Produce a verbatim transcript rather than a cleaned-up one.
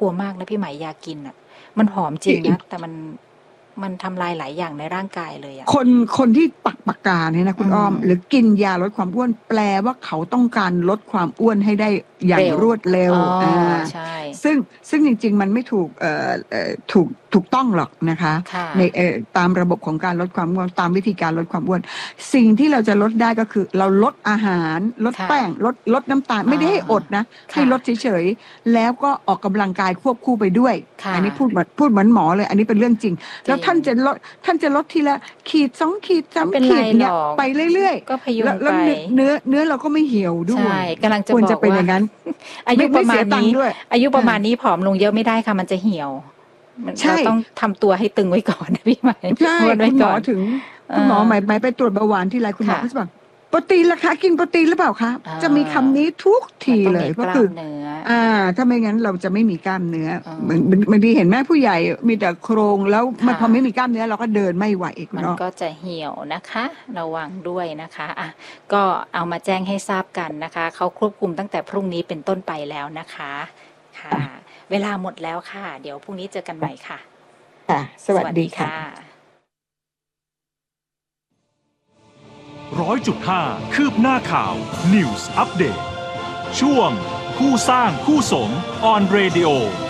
กลัวมากนะพี่หมายยากินอ่ะมันหอมจริงนะแต่มันมันทำลายหลายอย่างในร่างกายเลยอ่ะคนคนที่ปักปากกาเนี่ยนะคุณอ้อมหรือกินยาลดความอ้วนแปลว่าเขาต้องการลดความอ้วนให้ได้อย่างรวดเร็วอ่าใช่ซึ่งซึ่งจริงๆมันไม่ถูกเอ่อเอ่อถูกถูกต้องหรอกนะคะในเอ่อตามระบบของการลดความอ้วนตามวิธีการลดความอ้วนสิ่งที่เราจะลดได้ก็คือเราลดอาหารลดแป้งลดลดน้ำตาลไม่ได้ให้อดนะให้ลดเฉยๆแล้วก็ออกกำลังกายควบคู่ไปด้วยอันนี้พูดเหมือนพูดเหมือนหมอเลยอันนี้เป็นเรื่องจริงแล้วท่านจะลดท่านจะลดทีละขีดสองขีดสามขีดเนี่ยไปเรื่อยๆก็พยุงไปแล้วเนื้อเนื้อเราก็ไม่เหี่ยวด้วยใช่กำลังจะควรจะบอกเป็นอย่างนั้นว่าอายุประมาณนี้ด้วยอายุประมาณนี้ผอมลงเยอะไม่ได้ค่ะมันจะเหี่ยวเราต้องทำตัวให้ตึงไว้ก่อนนะพี่หมายใช่คุณหมอถึงคุณหมอหมายหมายไปตรวจเบาหวานที่ไรคุณหมอก็จะบอกโปรตีนราคากินโปรตีนหรือเปล่าคะจะมีคำนี้ทุกทีเลยก็คืออ่าถ้าไม่งั้นเราจะไม่มีกล้ามเนื้อเหมือนบางทีเห็นแม่ผู้ใหญ่มีแต่โครงแล้วมันพอไม่มีกล้ามเนื้อเราก็เดินไม่ไหวคุณมันก็จะเหี่ยวนะคะระวังด้วยนะคะอ่ะก็เอามาแจ้งให้ทราบกันนะคะเขาควบคุมตั้งแต่พรุ่งนี้เป็นต้นไปแล้วนะคะค่ะเวลาหมดแล้วค่ะเดี๋ยวพรุ่งนี้เจอกันใหม่ค่ะค่ะสวัสดีค่ะร้อยจุดห้าคืบหน้าข่าว News Update ช่วงคู่สร้างคู่สม On Radio